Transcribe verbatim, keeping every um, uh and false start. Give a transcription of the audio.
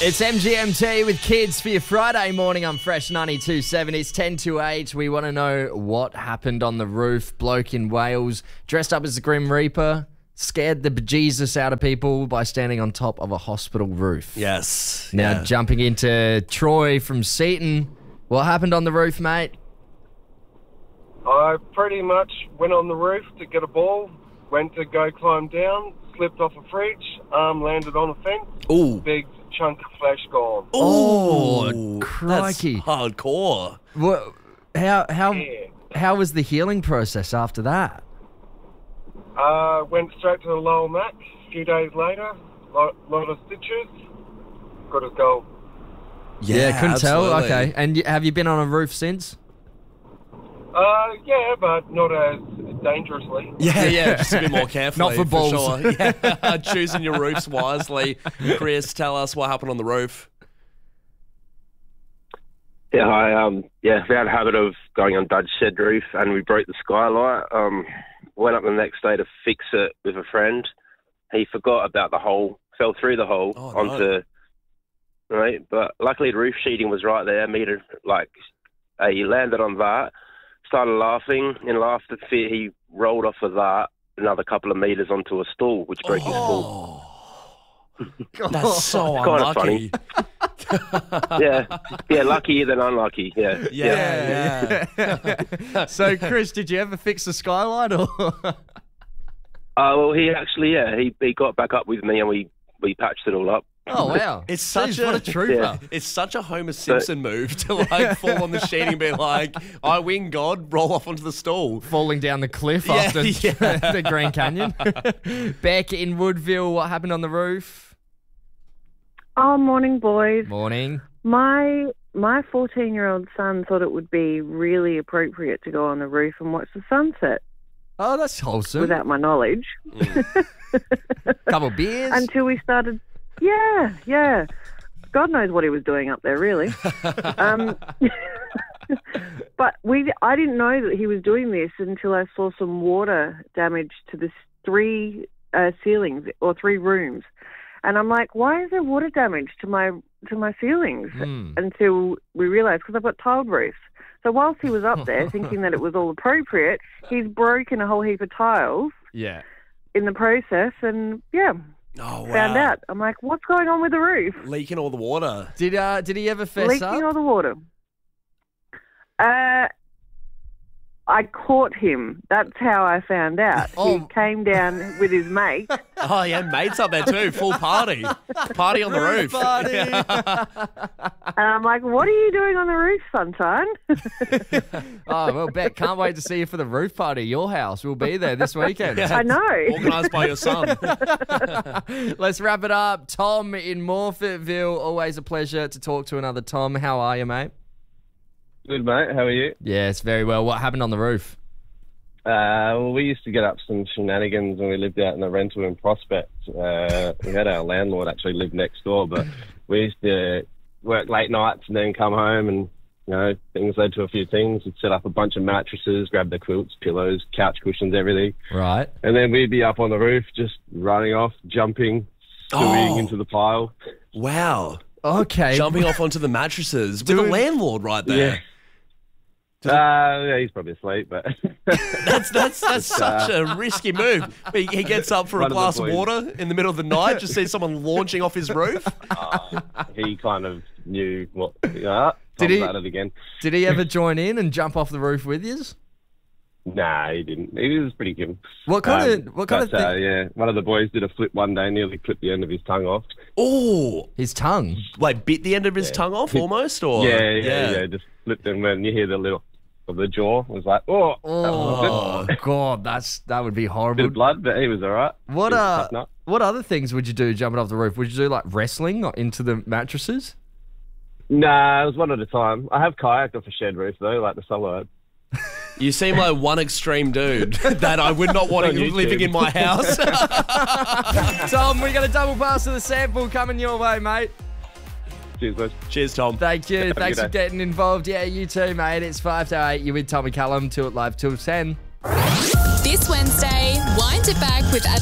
It's M G M T with Kids for your Friday morning on Fresh ninety-two point seven. It's ten to eight. We want to know what happened on the roof. Bloke in Wales dressed up as the Grim Reaper scared the bejesus out of people by standing on top of a hospital roof. Yes. Now yeah. jumping into Troy from Seaton. What happened on the roof, mate? I pretty much went on the roof to get a ball, went to go climb down, slipped off a fridge, arm landed on a fence. Ooh. Big chunk of flesh gone. Oh, Ooh, crikey. That's hardcore. What, how, how, Yeah. how was the healing process after that? Uh, went straight to the Lowell Mac. A few days later, lot, lot of stitches. Good as gold. Yeah, couldn't tell. absolutely. Okay. And y- have you been on a roof since? Uh, yeah, but not as dangerously. Yeah, yeah, just a bit more carefully. Not for balls. Sure. Yeah. Choosing your roofs wisely. Chris, tell us what happened on the roof. Yeah, I um yeah, we had a habit of going on Dud's shed roof, and we broke the skylight. Um, went up the next day to fix it with a friend. He forgot about the hole, fell through the hole Oh, no. onto right. But luckily, the roof sheeting was right there. Meter like uh, he landed on that, started laughing, and laughter fit. He rolled off of that another couple of meters onto a stool, which broke his stool. Oh, that's so It's kinda unlucky. Yeah, yeah, luckier than unlucky. Yeah, Yeah, yeah. So, Chris, did you ever fix the skylight? Or Uh, well, he actually, yeah, he, he got back up with me and we, we patched it all up. Oh, wow. It's such Jeez, a, what a trooper. Yeah. It's such a Homer Simpson move to like fall on the sheeting and be like, I win, God, roll off onto the stool. Falling down the cliff Yeah, after yeah. the Grand Canyon. Beck in Woodville, what happened on the roof? Oh, morning, boys. Morning. My my fourteen-year-old son thought it would be really appropriate to go on the roof and watch the sunset Oh, that's wholesome. without my knowledge. Couple beers. Until we started, yeah, yeah. God knows what he was doing up there, really. um, but we, I didn't know that he was doing this until I saw some water damage to the three uh, ceilings or three rooms. And I'm like, why is there water damage to my to my ceilings? Hmm. Until we realised, because I've got tiled roofs. So whilst he was up there thinking that it was all appropriate, he's broken a whole heap of tiles Yeah. in the process, and yeah, Oh, wow. found out. I'm like, what's going on with the roof? Leaking all the water. Did uh did he ever fess Leaking up? all the water. Uh, I caught him. That's how I found out. Oh. He came down with his mate. Oh, yeah, mates up there too. Full party. Party on the roof. Party. And I'm like, what are you doing on the roof, sunshine? Oh, well, Beck, can't wait to see you for the roof party at your house. We'll be there this weekend. I know. Organised by your son. Let's wrap it up. Tom in Morfettville, always a pleasure to talk to another Tom. How are you, mate? Good, mate. How are you? Yes, very well. What happened on the roof? Uh, well, we used to get up some shenanigans when we lived out in the rental in Prospect. Uh, we had our landlord actually live next door, but we used to work late nights and then come home and, you know, things led to a few things. We'd set up a bunch of mattresses, grab the quilts, pillows, couch cushions, everything. Right. And then we'd be up on the roof just running off, jumping, suing Oh. into the pile. Wow. Okay. Jumping off onto the mattresses with the Doing- landlord right there. Uh, yeah, he's probably asleep, but That's that's that's such a risky move. He, he gets up for a One of the glass of boys. water in the middle of the night, just sees someone launching off his roof. uh, he kind of knew what. Uh, Did Tom's he- at it again. Did he ever join in and jump off the roof with you? Nah, he didn't. He was pretty good. What kind Um, of what kind but, of uh, thing? yeah, one of the boys did a flip one day, nearly clipped the end of his tongue off. Oh, His tongue. like bit the end of his Yeah. tongue off almost, or yeah, yeah, yeah, just flipped him when you hear the little of the jaw. It was like, oh, Oh God, that's that would be bit horrible. of blood, but he was all right. What He was a uh, tough nut. what other things would you do jumping off the roof? Would you do like wrestling or into the mattresses? Nah, it was one at a time. I have kayaked off a shed roof though, like the suburb. You seem like one extreme dude that I would not want On him YouTube. living in my house. Tom, we got a double pass to the sample coming your way, mate. Cheers, guys. Cheers, Tom. Thank you. a Thanks good for day. getting involved. Yeah, you too, mate. It's five to eight. You're with Tommy Callum. Till it live till ten. This Wednesday, wind it back with